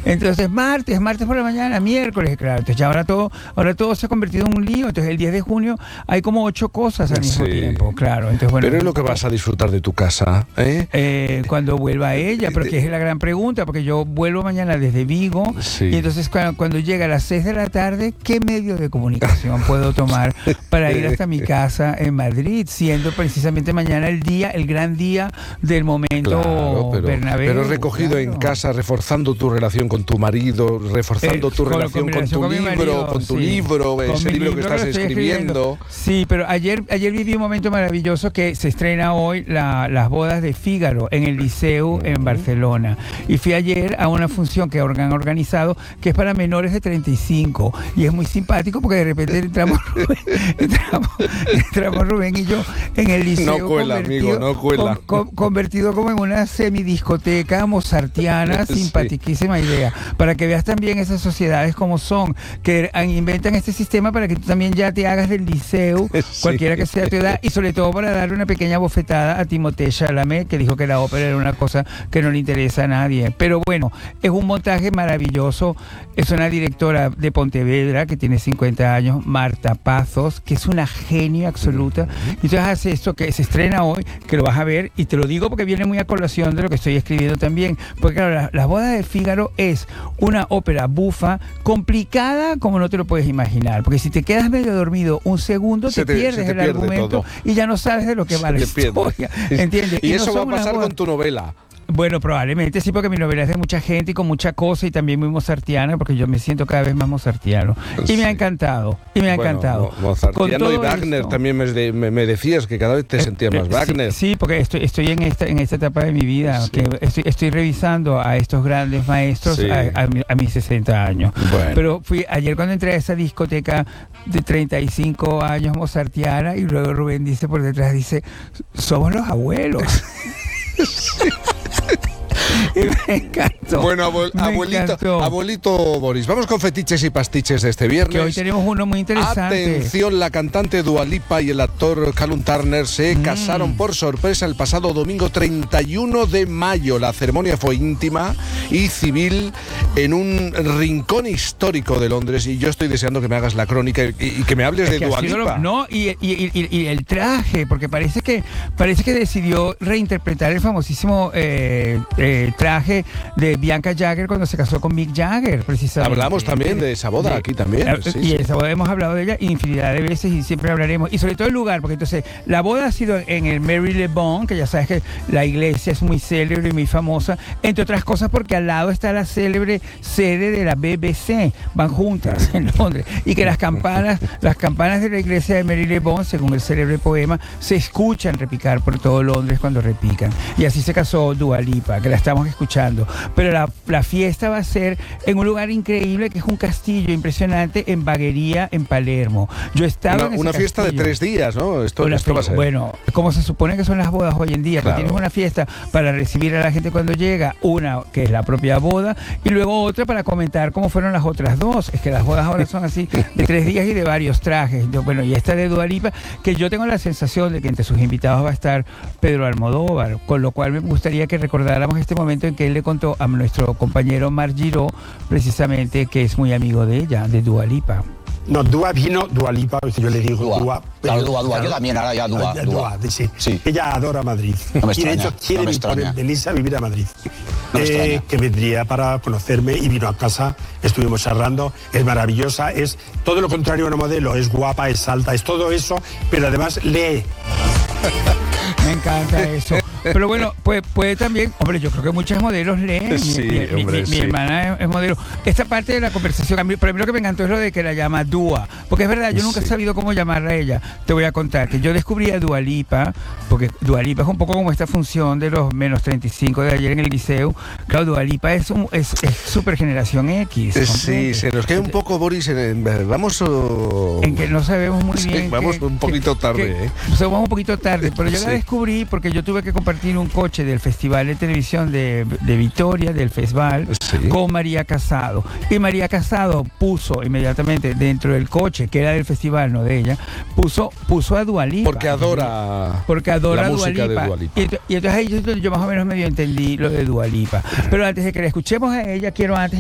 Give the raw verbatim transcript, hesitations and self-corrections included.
Entonces, martes, martes por la mañana, miércoles, claro. Entonces, ya ahora todo, ahora todo se ha convertido en un lío. Entonces, el diez de junio hay como ocho cosas al mismo Sí. tiempo, claro. Entonces, bueno, Pero es lo que vas a disfrutar de tu casa, ¿eh? Eh, cuando vuelva ella, pero que es la gran pregunta, porque yo vuelvo mañana desde Vigo, Sí. y entonces cuando, cuando llega a las seis de la tarde, ¿qué medio de comunicación puedo tomar para ir hasta mi casa en Madrid, siendo precisamente mañana el día, el gran día del momento Claro, pero, Bernabéu? pero recogido claro. en casa, reforzando tu relación con tu marido, reforzando Eh, tu con- relación con mi con, relación tu con mi libro, marido, con tu sí. libro, Con ese mi libro que libro estás lo estoy escribiendo. Sí, pero ayer, ayer viví un momento maravilloso que se estrena hoy la, las bodas de Fígaro en el Liceu en Barcelona. Y fui ayer a una función que han organizado que es para menores de treinta y cinco. Y es muy simpático porque de repente entramos Rubén, entramos, entramos Rubén y yo en el Liceu. No cuela, amigo, no cuela. Con, con, convertido como en una semidiscoteca mozartiana, Sí. simpatiquísima idea. Para que veas también esas sociedades como son, que han- inventan este sistema para que tú también ya te hagas del liceo, Sí. cualquiera que sea tu edad, y sobre todo para darle una pequeña bofetada a Timothée Chalamet, que dijo que la ópera era una cosa que no le interesa a nadie. Pero bueno, es un montaje maravilloso. Es una directora de Pontevedra que tiene cincuenta años, Marta Pazos, que es una genio absoluta. Y entonces hace esto que se estrena hoy, que lo vas a ver, y te lo digo porque viene muy a colación de lo que estoy escribiendo también. Porque claro, la- Las bodas de Fígaro es una ópera bufa, complicada como no te lo puedes imaginar. Porque si te quedas medio dormido un segundo, Se te, te- pierdes se te el pierde argumento todo. y ya no sabes de lo que Se va la te pierde. historia. ¿Entiendes? Y, no eso va son a unas pasar bodas- con tu novela. Bueno, probablemente sí, porque mi novela es de mucha gente y con mucha cosa y también muy mozartiana, porque yo me siento cada vez más mozartiano. Y Sí. me ha encantado, y me ha Bueno, encantado. Mo- Mozartiano Con y todo Wagner esto- también me, de- me- me decías que cada vez te sentías más Eh, Wagner. Sí, sí, porque estoy, estoy en esta en esta etapa de mi vida, Sí. que estoy, estoy revisando a estos grandes maestros Sí. a, a mi- a mis sesenta años. Bueno. Pero fui ayer cuando entré a esa discoteca de treinta y cinco años mozartiana, y luego Rubén dice por detrás, dice, somos los abuelos. Y me encantó. Bueno, abue- me abuelito, encantó. abuelito Boris, vamos con fetiches y pastiches de este viernes. Que hoy tenemos uno muy interesante. Atención, la cantante Dua Lipa y el actor Callum Turner se Mm. casaron por sorpresa el pasado domingo treinta y uno de mayo. La ceremonia fue íntima y civil en un rincón histórico de Londres, y yo estoy deseando que me hagas la crónica y, y que me hables Es de que ha Dua sido lo- Lipa. no, y, y- y- y- y el traje, porque parece que parece que decidió reinterpretar el famosísimo eh, eh, traje de Bianca Jagger cuando se casó con Mick Jagger, precisamente. Hablamos también de esa boda Sí. aquí también. Eh, sí, y sí. esa boda hemos hablado de ella infinidad de veces y siempre hablaremos. Y sobre todo el lugar, porque entonces la boda ha sido en el Mary Le Bon, que ya sabes que la iglesia es muy célebre y muy famosa, entre otras cosas porque al lado está la célebre sede de la B B C, van juntas en Londres, y que las campanas, las campanas de la iglesia de Mary Le Bon, según el célebre poema, se escuchan repicar por todo Londres cuando repican. Y así se casó Dua Lipa, que la estamos escuchando. Pero la, la fiesta va a ser en un lugar increíble, que es un castillo impresionante en Bagheria, en Palermo. Yo estaba Una, en ese una fiesta de castillo. tres días, ¿no? Esto, Una esto va a fe- ser. Bueno, como se supone que son las bodas hoy en día, que Claro. tienes una fiesta para recibir a la gente cuando llega, una que es la propia boda, y luego otra para comentar cómo fueron las otras dos. Es que las bodas ahora son así, de tres días y de varios trajes. Yo, bueno, y esta de Dua Lipa, que yo tengo la sensación de que entre sus invitados va a estar Pedro Almodóvar, con lo cual me gustaría que recordáramos este momento en que él le contó a nuestro compañero Marc Giró, precisamente, que es muy amigo de ella, de Dua Lipa. No, Dua vino, Dua Lipa, yo le digo Dua. Dua. Claro, pero- Dua, Dua. Yo también, ahora ya Dua, Ah, Dua. sí. Sí. Ella adora Madrid. No me y de extraña, hecho quiere no me poner- extraña. venirse a vivir a Madrid. No me Eh, extraña. que vendría para conocerme y vino a casa, estuvimos charlando, es maravillosa, es todo lo contrario a una modelo, es guapa, es alta, es todo eso, pero además lee. Me encanta eso. Pero bueno, puede, puede también, hombre, yo creo que muchas modelos leen. Mi- Sí, mi, hombre, mi- sí. mi hermana es, es modelo. Esta parte de la conversación, a mí, pero a mí lo que me encantó es lo de que la llama Dua. Porque es verdad, yo nunca Sí. he sabido cómo llamarla a ella. Te voy a contar que yo descubrí a Dua Lipa, porque Dua Lipa es un poco como esta función de los menos treinta y cinco de ayer en el liceo. Claro, Dua Lipa es, un, es, es super generación X. Eh, Sí, ¿comprendes? se nos queda un poco, Boris, en, en- vamos... oh, En que no sabemos muy Sí, bien. vamos que- un poquito que- tarde, que- ¿eh? o sea, vamos un poquito tarde, pero yo Sí. la descubrí porque yo tuve que compartir un coche del Festival de Televisión de, de Vitoria, del Festival, Sí. con María Casado. Y María Casado puso inmediatamente dentro del coche, que era del festival, no de ella, puso, puso a Dua Lipa. Porque adora, Porque adora la a Dua música Lipa. de Dua Lipa. Y, ento- y entonces ahí yo, yo más o menos medio entendí lo de Dua Lipa. Pero antes de que la escuchemos a ella, quiero antes